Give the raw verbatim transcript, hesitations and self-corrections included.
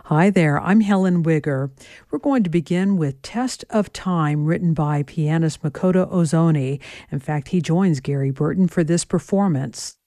Hi there, I'm Helen Wigger. We're going to begin with Test of Time, written by pianist Makoto Ozoni. In fact, he joins Gary Burton for this performance.